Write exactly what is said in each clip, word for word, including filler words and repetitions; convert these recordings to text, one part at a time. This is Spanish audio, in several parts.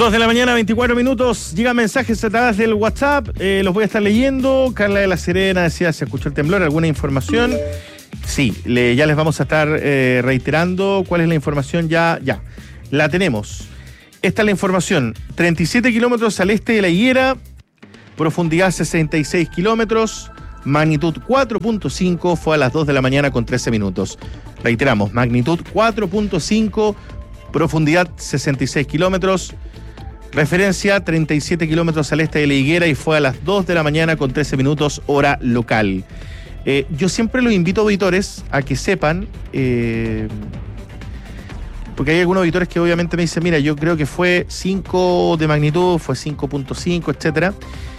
Dos de la mañana, veinticuatro minutos. Llegan mensajes a través del WhatsApp. Eh, los voy a estar leyendo. Carla de la Serena decía, ¿se escuchó el temblor? ¿Alguna información? Sí, le, ya les vamos a estar eh, reiterando cuál es la información. Ya, ya. La tenemos. Esta es la información. treinta y siete kilómetros al este de La Higuera. Profundidad sesenta y seis kilómetros. Magnitud cuatro punto cinco. Fue a las dos de la mañana con trece minutos. Reiteramos, magnitud cuatro punto cinco. Profundidad sesenta y seis kilómetros. Referencia treinta y siete kilómetros al este de La Higuera y fue a las dos de la mañana con trece minutos hora local. Eh, yo siempre los invito, auditores, a que sepan, eh, porque hay algunos auditores que obviamente me dicen, mira, yo creo que fue cinco de magnitud, fue cinco punto cinco, etcétera.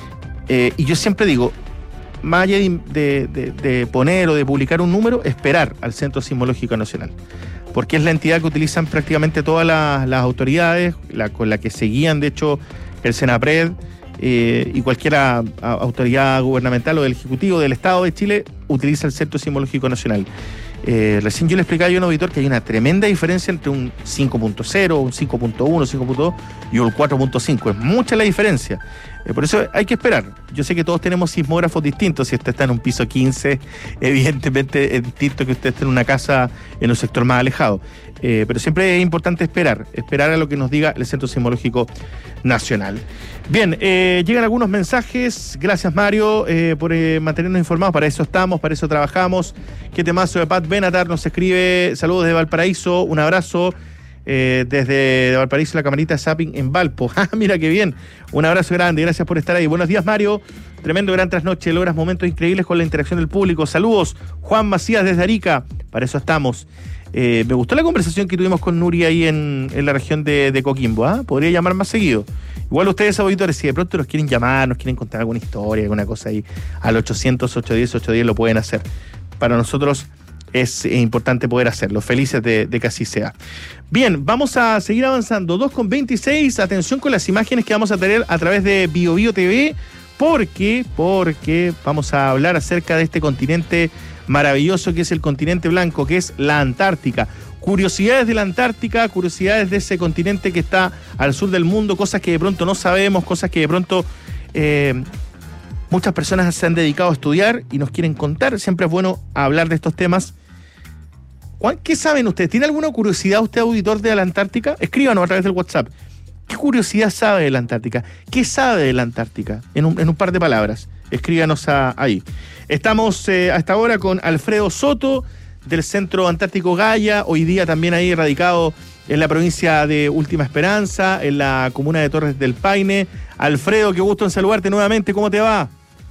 Eh, y yo siempre digo, más allá de, de, de, de poner o de publicar un número, esperar al Centro Sismológico Nacional, porque es la entidad que utilizan prácticamente todas las, las autoridades, la, con la que se guían, de hecho, el Senapred eh, y cualquier a, a, autoridad gubernamental o del Ejecutivo del Estado de Chile utiliza el Centro Sismológico Nacional. Eh, recién yo le explicaba a un auditor que hay una tremenda diferencia entre un cinco punto cero, un cinco punto uno, cinco punto dos y un cuatro punto cinco. Es mucha la diferencia. Eh, por eso hay que esperar. Yo sé que todos tenemos sismógrafos distintos. Si usted está en un piso quince, evidentemente es distinto que usted esté en una casa en un sector más alejado. Eh, pero siempre es importante esperar, esperar a lo que nos diga el Centro Sismológico Nacional. Bien, eh, llegan algunos mensajes. Gracias, Mario, eh, por eh, mantenernos informados. Para eso estamos, para eso trabajamos. Qué temazo de Pat Benatar nos escribe. Saludos desde Valparaíso, un abrazo. Eh, desde Valparaíso, la camarita Zapping en Valpo. Ah, mira qué bien. Un abrazo grande, gracias por estar ahí. Buenos días, Mario. Tremendo gran trasnoche, logras momentos increíbles con la interacción del público. Saludos, Juan Macías desde Arica. Para eso estamos. Eh, me gustó la conversación que tuvimos con Nuria ahí en, en la región de, de Coquimbo. ¿Ah? Podría llamar más seguido. Igual ustedes, auditores, si de pronto nos quieren llamar, nos quieren contar alguna historia, alguna cosa ahí, al ochocientos, ochocientos diez, ochocientos diez lo pueden hacer. Para nosotros es importante poder hacerlo. Felices de, de que así sea. Bien, vamos a seguir avanzando. dos con veintiséis. Atención con las imágenes que vamos a tener a través de Bio Bio T V. Porque, porque vamos a hablar acerca de este continente maravilloso que es el continente blanco, que es la Antártica. Curiosidades de la Antártica, curiosidades de ese continente que está al sur del mundo, cosas que de pronto no sabemos, cosas que de pronto eh, muchas personas se han dedicado a estudiar y nos quieren contar. Siempre es bueno hablar de estos temas. ¿Qué saben ustedes? ¿Tiene alguna curiosidad usted, auditor de la Antártica? Escríbanos a través del WhatsApp. ¿Qué curiosidad sabe de la Antártica? ¿Qué sabe de la Antártica? En un, en un par de palabras. Escríbanos a, ahí. Estamos eh, hasta ahora con Alfredo Soto, del Centro Antártico Gaia, hoy día también ahí radicado en la provincia de Última Esperanza, en la comuna de Torres del Paine. Alfredo, qué gusto en saludarte nuevamente. ¿Cómo te va?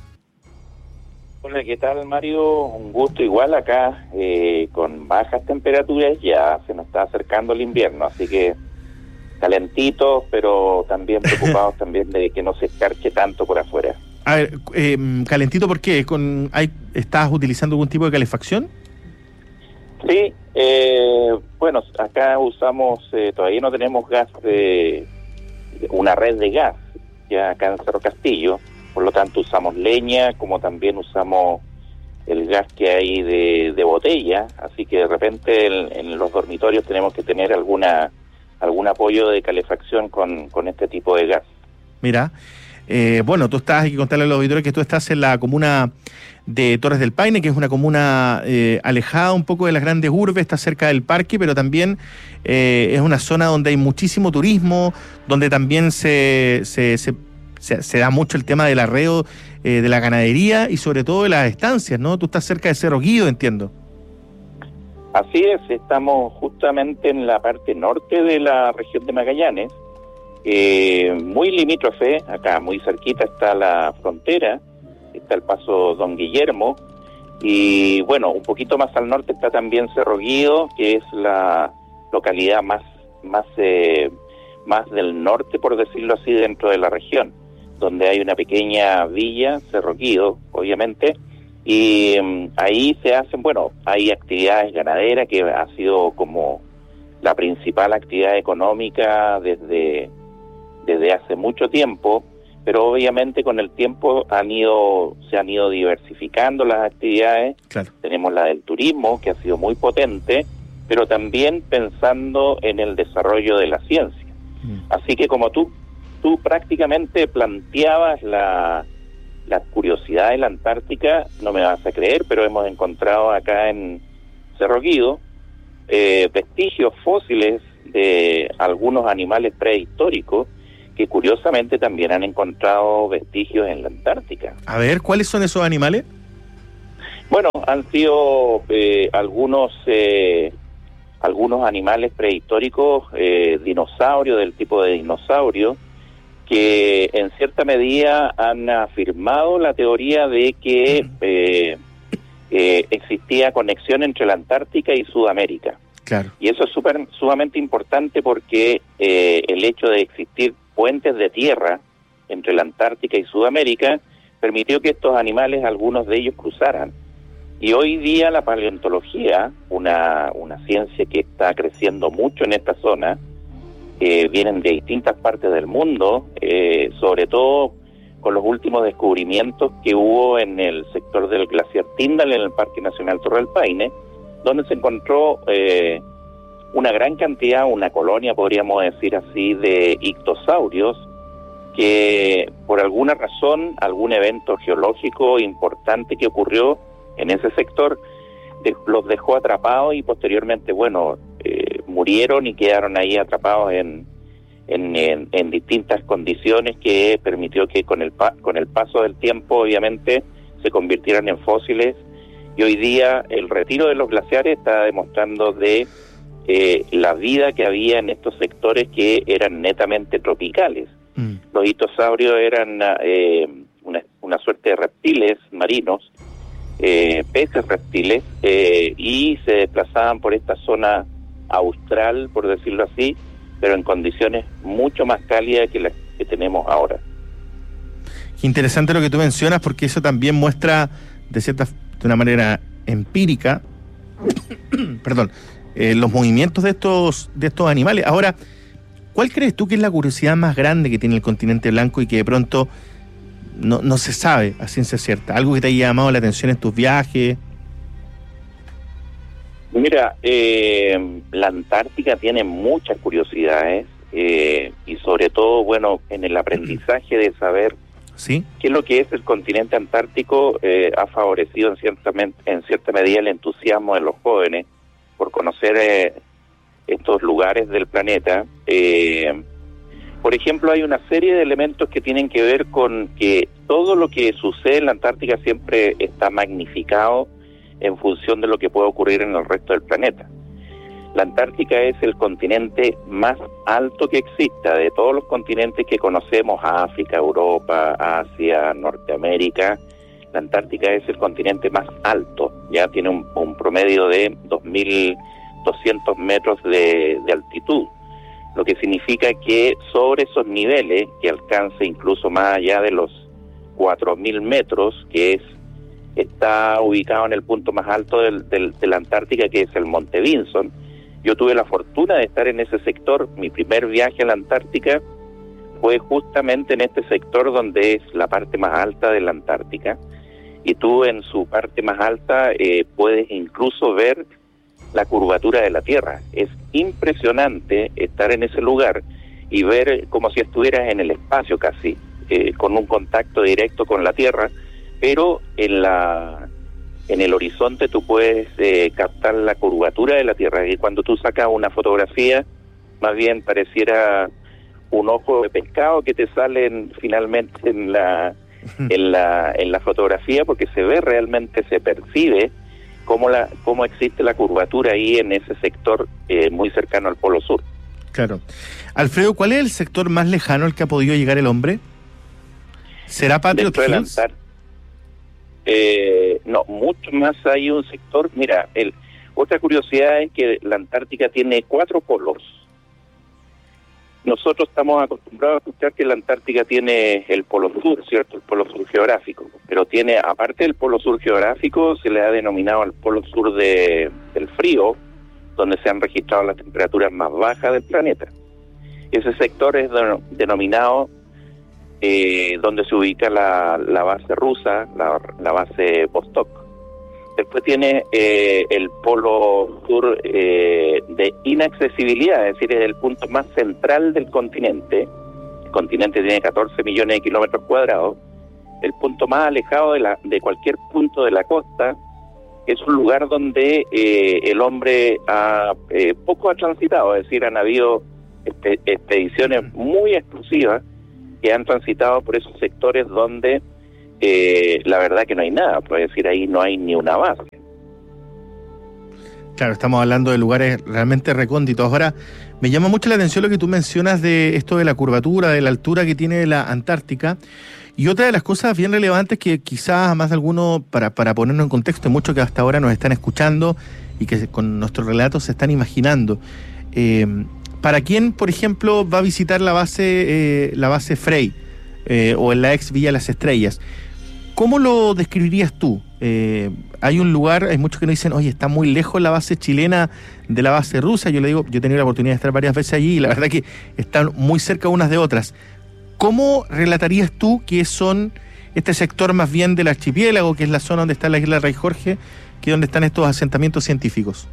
Hola, ¿qué tal, Mario? Un gusto igual acá, eh, con bajas temperaturas, ya se nos está acercando el invierno, así que calentitos, pero también preocupados también de que no se escarche tanto por afuera. A ver, eh, calentito, ¿por qué? ¿Con, hay, ¿Estás utilizando algún tipo de calefacción? Sí, eh, bueno, acá usamos, eh, todavía no tenemos gas, de una red de gas, ya acá en Cerro Castillo. Por lo tanto, usamos leña, como también usamos el gas que hay de, de botella, así que de repente en, en los dormitorios tenemos que tener alguna algún apoyo de calefacción con, con este tipo de gas. Mira, eh, bueno, tú estás, hay que contarle a los auditores que tú estás en la comuna de Torres del Paine, que es una comuna eh, alejada un poco de las grandes urbes, está cerca del parque, pero también eh, es una zona donde hay muchísimo turismo, donde también se... se, se Se, se da mucho el tema del arreo, eh, de la ganadería y sobre todo de las estancias, ¿no? Tú estás cerca de Cerro Guido, entiendo. Así es, estamos justamente en la parte norte de la región de Magallanes, eh, muy limítrofe, acá muy cerquita está la frontera, está el paso Don Guillermo, y bueno, un poquito más al norte está también Cerro Guido, que es la localidad más, más, eh, más del norte, por decirlo así, dentro de la región, donde hay una pequeña villa, Cerro Guido, obviamente, y um, ahí se hacen, bueno, hay actividades ganaderas, que ha sido como la principal actividad económica desde, desde hace mucho tiempo, pero obviamente con el tiempo han ido, se han ido diversificando las actividades. Claro. Tenemos la del turismo, que ha sido muy potente, pero también pensando en el desarrollo de la ciencia. Mm. Así que como tú tú prácticamente planteabas la, la curiosidad de la Antártica, no me vas a creer, pero hemos encontrado acá en Cerro Guido eh, vestigios fósiles de algunos animales prehistóricos que curiosamente también han encontrado vestigios en la Antártica. A ver, ¿cuáles son esos animales? Bueno, han sido eh, algunos eh, algunos animales prehistóricos, eh, dinosaurios, del tipo de dinosaurio, que en cierta medida han afirmado la teoría de que eh, eh, existía conexión entre la Antártica y Sudamérica. Claro. Y eso es super, sumamente importante porque eh, el hecho de existir puentes de tierra entre la Antártica y Sudamérica permitió que estos animales, algunos de ellos, cruzaran. Y hoy día la paleontología, una, una ciencia que está creciendo mucho en esta zona, eh, vienen de distintas partes del mundo, eh, sobre todo con los últimos descubrimientos que hubo en el sector del glaciar Tyndall, en el Parque Nacional Torre del Paine, donde se encontró eh, una gran cantidad, una colonia, podríamos decir así, de ictosaurios, que por alguna razón, algún evento geológico importante que ocurrió en ese sector, de, los dejó atrapados y posteriormente, bueno, eh, murieron y quedaron ahí atrapados en, en, en, en distintas condiciones que permitió que con el, pa con el paso del tiempo, obviamente, se convirtieran en fósiles. Y hoy día el retiro de los glaciares está demostrando de eh, la vida que había en estos sectores que eran netamente tropicales. Mm. Los ictosaurios eran eh, una, una suerte de reptiles marinos, eh, peces reptiles, eh, y se desplazaban por esta zona austral, por decirlo así, pero en condiciones mucho más cálidas que las que tenemos ahora. Qué interesante lo que tú mencionas, porque eso también muestra de cierta de una manera empírica, perdón, eh, los movimientos de estos de estos animales. Ahora, ¿cuál crees tú que es la curiosidad más grande que tiene el continente blanco y que de pronto no, no se sabe a ciencia cierta? ¿Algo que te haya llamado la atención en tus viajes? Mira, eh, la Antártica tiene muchas curiosidades eh, y sobre todo, bueno, en el aprendizaje de saber ¿sí? qué es lo que es el continente antártico, eh, ha favorecido en cierta, en cierta medida el entusiasmo de los jóvenes por conocer eh, estos lugares del planeta. Eh, por ejemplo, hay una serie de elementos que tienen que ver con que todo lo que sucede en la Antártica siempre está magnificado en función de lo que puede ocurrir en el resto del planeta. La Antártica es el continente más alto que exista de todos los continentes que conocemos, África, Europa, Asia, Norteamérica. La Antártica es el continente más alto, ya tiene un, un promedio de dos mil doscientos metros de, de altitud, lo que significa que sobre esos niveles, que alcanza incluso más allá de los cuatro mil metros, que es está ubicado en el punto más alto del, del, de la Antártica, que es el Monte Vinson. Yo tuve la fortuna de estar en ese sector. Mi primer viaje a la Antártica fue justamente en este sector donde es la parte más alta de la Antártica, y tú en su parte más alta eh, puedes incluso ver la curvatura de la Tierra. Es impresionante estar en ese lugar y ver como si estuvieras en el espacio casi, eh, con un contacto directo con la Tierra, pero en la en el horizonte tú puedes eh, captar la curvatura de la Tierra, y cuando tú sacas una fotografía, más bien pareciera un ojo de pescado que te sale en, finalmente en la en la en la fotografía, porque se ve realmente, se percibe cómo la cómo existe la curvatura ahí en ese sector eh, muy cercano al Polo Sur. Claro. Alfredo, ¿cuál es el sector más lejano al que ha podido llegar el hombre? ¿Será Patriot Hills? Eh, no, mucho más. Hay un sector, mira, el, otra curiosidad es que la Antártica tiene cuatro polos. Nosotros estamos acostumbrados a escuchar que la Antártica tiene el polo sur, ¿cierto? El polo sur geográfico, pero tiene, aparte del polo sur geográfico, se le ha denominado el polo sur de, del frío, donde se han registrado las temperaturas más bajas del planeta. Ese sector es de, denominado Eh, donde se ubica la, la base rusa, la, la base Vostok. Después tiene eh, el polo sur eh, de inaccesibilidad, es decir, es el punto más central del continente, continente tiene catorce millones de kilómetros cuadrados, el punto más alejado de, la, de cualquier punto de la costa es un lugar donde eh, el hombre ha, eh, poco ha transitado, es decir, han habido espe- expediciones muy exclusivas que han transitado por esos sectores donde eh, la verdad que no hay nada, puede decir, ahí no hay ni una base. Claro, estamos hablando de lugares realmente recónditos. Ahora, me llama mucho la atención lo que tú mencionas de esto de la curvatura, de la altura que tiene la Antártica. Y otra de las cosas bien relevantes que quizás a más de alguno, para, para ponernos en contexto, hay muchos que hasta ahora nos están escuchando y que con nuestros relatos se están imaginando. Eh, ¿Para quién, por ejemplo, va a visitar la base eh, la base Frey eh, o en la ex Villa Las Estrellas? ¿Cómo lo describirías tú? Eh, hay un lugar, hay muchos que nos dicen, oye, está muy lejos la base chilena de la base rusa. Yo le digo, yo he tenido la oportunidad de estar varias veces allí y la verdad que están muy cerca unas de otras. ¿Cómo relatarías tú que son este sector más bien del archipiélago, que es la zona donde está la isla Rey Jorge, que es donde están estos asentamientos científicos?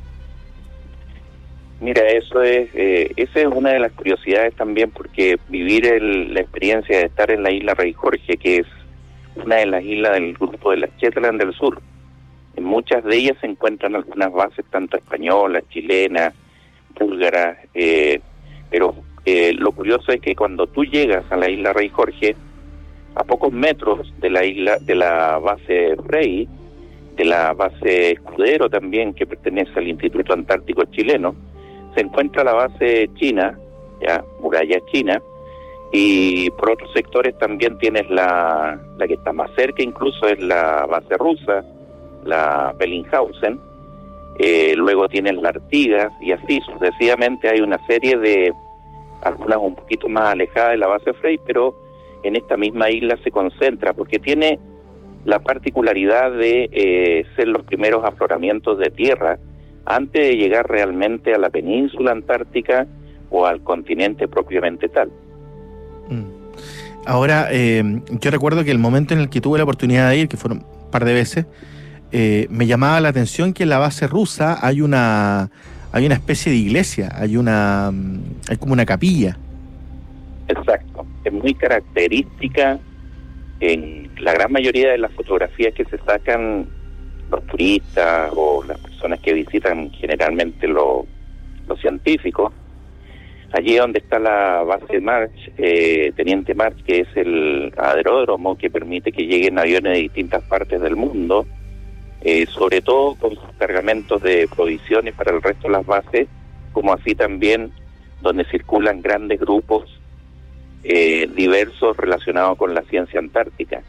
Mira, eso es, eh, esa es una de las curiosidades también, porque vivir el, la experiencia de estar en la isla Rey Jorge, que es una de las islas del grupo de las Shetland del Sur, en muchas de ellas se encuentran algunas bases, tanto españolas, chilenas, búlgaras, eh, pero eh, lo curioso es que cuando tú llegas a la isla Rey Jorge, a pocos metros de la isla, de la base Frey, de la base Escudero también, que pertenece al Instituto Antártico Chileno, se encuentra la base china, ya, muralla china, y por otros sectores también tienes la, la que está más cerca, incluso es la base rusa, la Bellinghausen, eh, luego tienes la Artigas, y así sucesivamente hay una serie de, algunas un poquito más alejadas de la base Frey, pero en esta misma isla se concentra, porque tiene la particularidad de eh, ser los primeros afloramientos de tierra antes de llegar realmente a la península antártica o al continente propiamente tal. Ahora, eh, yo recuerdo que el momento en el que tuve la oportunidad de ir, que fueron un par de veces, eh, me llamaba la atención que en la base rusa hay una hay una especie de iglesia, hay una hay como una capilla. Exacto, es muy característica en la gran mayoría de las fotografías que se sacan los turistas o las personas que visitan generalmente los, los científicos. Allí donde está la base March, eh, Teniente March, que es el aeródromo que permite que lleguen aviones de distintas partes del mundo, eh, sobre todo con sus cargamentos de provisiones para el resto de las bases, como así también donde circulan grandes grupos eh, diversos relacionados con la ciencia antártica.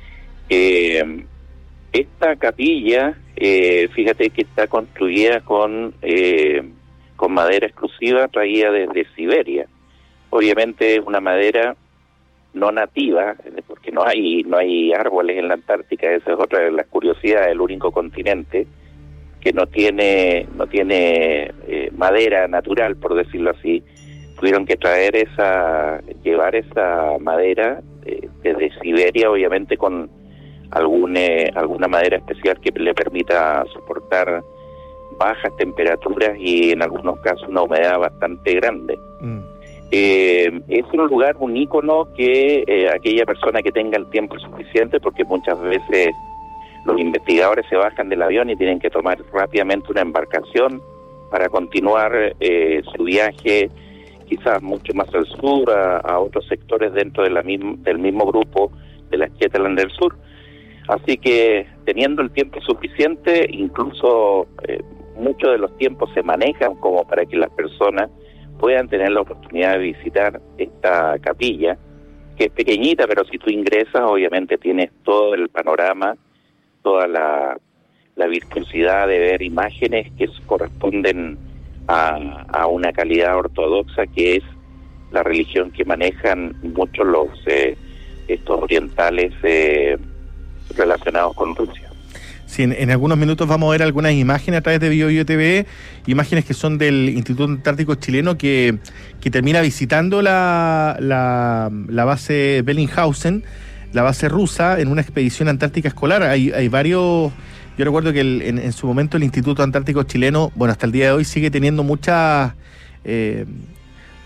Eh, esta capilla, eh, fíjate que está construida con... Eh, con madera exclusiva traída desde Siberia. Obviamente es una madera no nativa, porque no hay no hay árboles en la Antártica, esa es otra de las curiosidades, el único continente que no tiene no tiene eh, madera natural, por decirlo así. Tuvieron que traer esa, llevar esa madera eh, desde Siberia, obviamente con algún, eh, alguna madera especial que le permita soportar bajas temperaturas y en algunos casos una humedad bastante grande. Mm. Eh, es un lugar, un ícono que eh, aquella persona que tenga el tiempo suficiente, porque muchas veces los investigadores se bajan del avión y tienen que tomar rápidamente una embarcación para continuar eh, su viaje, quizás mucho más al sur, a, a otros sectores dentro de la misma, del mismo grupo de las Shetland del Sur. Así que teniendo el tiempo suficiente, incluso eh, muchos de los tiempos se manejan como para que las personas puedan tener la oportunidad de visitar esta capilla, que es pequeñita, pero si tú ingresas, obviamente tienes todo el panorama, toda la, la virtuosidad de ver imágenes que corresponden a, a una calidad ortodoxa, que es la religión que manejan muchos los eh, estos orientales eh, relacionados con Rusia. Sí, en, en algunos minutos vamos a ver algunas imágenes a través de BioBio T V, imágenes que son del Instituto Antártico Chileno que, que termina visitando la, la, la base Bellinghausen, la base rusa, en una expedición antártica escolar. Hay, hay varios, yo recuerdo que el, en, en su momento el Instituto Antártico Chileno, bueno, hasta el día de hoy sigue teniendo muchas... Eh,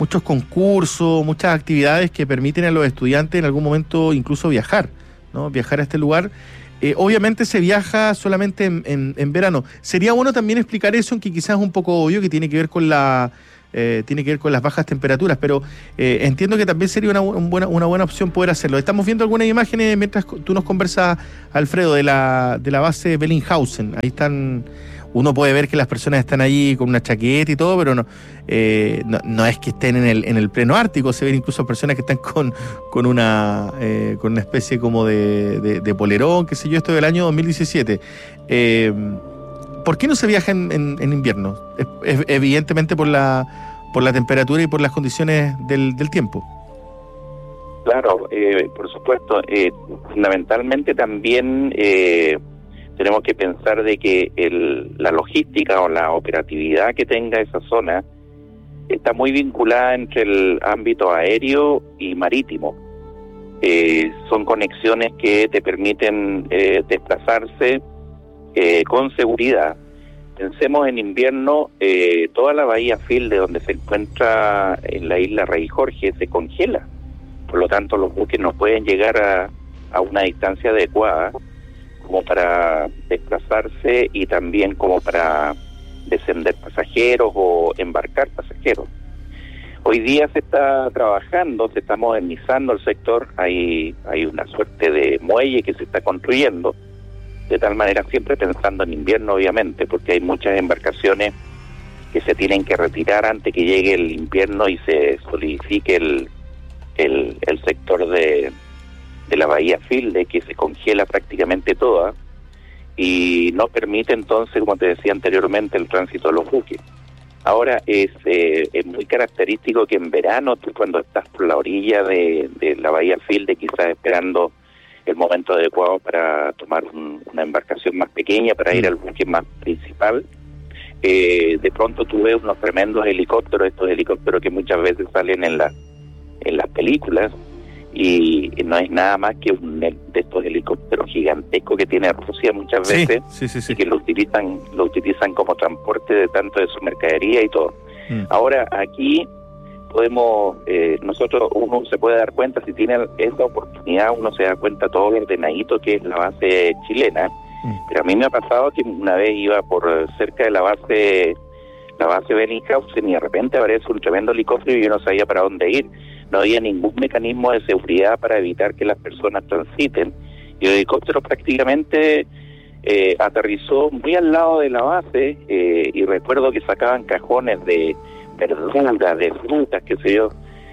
muchos concursos, muchas actividades que permiten a los estudiantes en algún momento incluso viajar, ¿no? Viajar a este lugar. Eh, obviamente se viaja solamente en, en, en verano. Sería bueno también explicar eso, que quizás es un poco obvio, que tiene que ver con la eh, tiene que ver con las bajas temperaturas, pero eh, entiendo que también sería una, un buena, una buena opción poder hacerlo. Estamos viendo algunas imágenes mientras tú nos conversas, Alfredo, de la, de la base Bellinghausen. Ahí están, uno puede ver que las personas están allí con una chaqueta y todo, pero no, eh, no, no es que estén en el, en el pleno ártico. Se ven incluso personas que están con, con una eh, con una especie como de, de, de polerón, qué sé yo, esto del año dos mil diecisiete. Eh, ¿Por qué no se viaja en, en, en invierno? Es, es, evidentemente por la por la temperatura y por las condiciones del, del tiempo. Claro, eh, por supuesto. Eh, fundamentalmente también eh, tenemos que pensar de que el, la logística o la operatividad que tenga esa zona está muy vinculada entre el ámbito aéreo y marítimo. Eh, son conexiones que te permiten eh, desplazarse Eh, con seguridad. Pensemos en invierno, eh, toda la bahía Fielde, donde se encuentra en la isla Rey Jorge, se congela. Por lo tanto, los buques no pueden llegar a, a una distancia adecuada como para desplazarse y también como para descender pasajeros o embarcar pasajeros. Hoy día se está trabajando, se está modernizando el sector, hay, hay una suerte de muelle que se está construyendo, de tal manera siempre pensando en invierno, obviamente, porque hay muchas embarcaciones que se tienen que retirar antes que llegue el invierno y se solidifique el, el, el sector de, de la bahía Fielde, que se congela prácticamente toda y no permite entonces, como te decía anteriormente, el tránsito de los buques. Ahora es, eh, es muy característico que en verano, tú cuando estás por la orilla de, de la bahía Fielde, quizás esperando el momento adecuado para tomar un, una embarcación más pequeña, para ir al buque más principal, eh, de pronto tú ves unos tremendos helicópteros, estos helicópteros que muchas veces salen en, la, en las películas, y, y no es nada más que un de estos helicópteros gigantescos que tiene Rusia muchas sí, veces, sí, sí, sí. y que lo utilizan, lo utilizan como transporte de tanto de su mercadería y todo. Mm. Ahora, aquí podemos, eh, nosotros, uno se puede dar cuenta, si tiene esta oportunidad, uno se da cuenta todo lo ordenadito que es la base chilena, mm. pero a mí me ha pasado que una vez iba por cerca de la base, la base Bellinghausen, y de repente aparece un tremendo helicóptero y yo no sabía para dónde ir, no había ningún mecanismo de seguridad para evitar que las personas transiten, y el helicóptero prácticamente eh, aterrizó muy al lado de la base, eh, y recuerdo que sacaban cajones de verduras, de frutas, qué sé yo,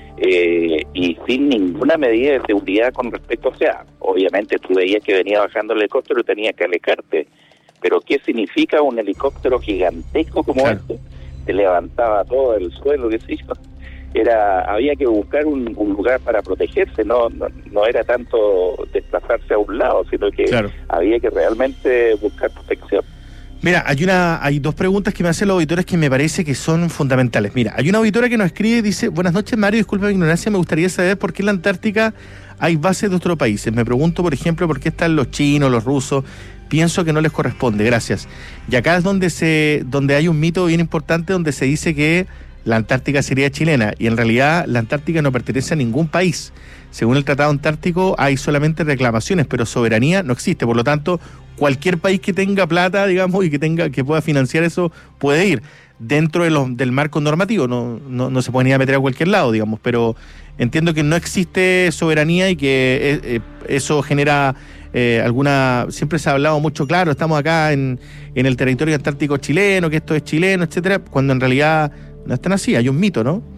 eh, y sin ninguna medida de seguridad con respecto, o sea, obviamente tú veías que venía bajando el helicóptero y tenías que alejarte, pero ¿qué significa un helicóptero gigantesco como claro. este? Se levantaba todo el suelo, qué sé yo, era, había que buscar un, un lugar para protegerse, no, no no era tanto desplazarse a un lado, sino que claro. había que realmente buscar protección. Mira, hay una, hay dos preguntas que me hacen los auditores que me parece que son fundamentales. Mira, hay una auditora que nos escribe y dice: buenas noches, Mario, disculpa mi ignorancia, me gustaría saber por qué en la Antártica hay bases de otros países. Me pregunto, por ejemplo, por qué están los chinos, los rusos. Pienso que no les corresponde, gracias. Y acá es donde se, donde hay un mito bien importante, donde se dice que la Antártica sería chilena, y en realidad la Antártica no pertenece a ningún país. Según el Tratado Antártico hay solamente reclamaciones, pero soberanía no existe. Por lo tanto, cualquier país que tenga plata, digamos, y que tenga que pueda financiar eso, puede ir dentro de los, del marco normativo. No, no, no se puede ni a meter a cualquier lado, digamos, pero entiendo que no existe soberanía y que eh, eso genera eh, alguna... Siempre se ha hablado mucho, claro, estamos acá en, en el territorio antártico chileno, que esto es chileno, etcétera, cuando en realidad no es tan así, hay un mito, ¿no?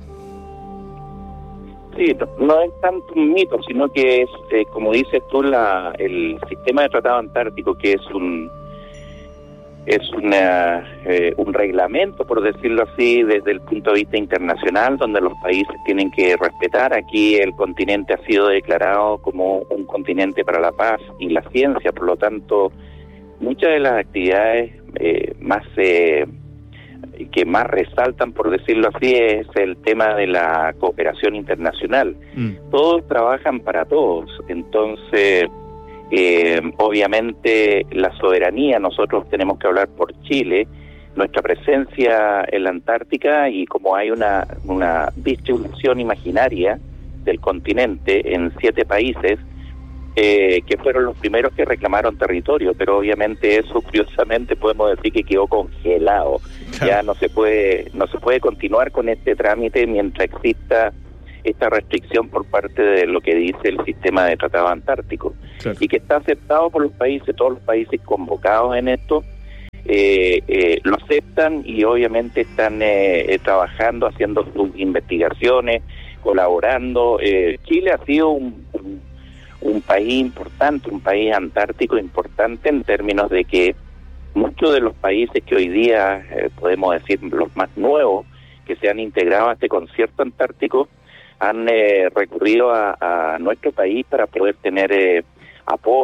Sí, no es tanto un mito, sino que es, eh, como dices tú, la, el sistema de tratado antártico, que es un es una, eh, un reglamento, por decirlo así, desde el punto de vista internacional, donde los países tienen que respetar. Aquí el continente ha sido declarado como un continente para la paz y la ciencia, por lo tanto, muchas de las actividades eh, más... Eh, que más resaltan, por decirlo así, es el tema de la cooperación internacional. Mm. Todos trabajan para todos, entonces eh, obviamente la soberanía, nosotros tenemos que hablar por Chile, nuestra presencia en la Antártica y como hay una, una distribución imaginaria del continente en siete países, eh, que fueron los primeros que reclamaron territorio, pero obviamente eso curiosamente podemos decir que quedó congelado. Claro. Ya no se puede, no se puede continuar con este trámite mientras exista esta restricción por parte de lo que dice el sistema de tratado antártico, claro. Y que está aceptado por los países, todos los países convocados en esto, eh, eh, lo aceptan y obviamente están eh, eh, trabajando, haciendo sus investigaciones, colaborando. Eh, Chile ha sido un, un, un país importante, un país antártico importante en términos de que muchos de los países que hoy día, eh, podemos decir los más nuevos, que se han integrado a este concierto antártico, han eh, recurrido a, a nuestro país para poder tener eh, apoyo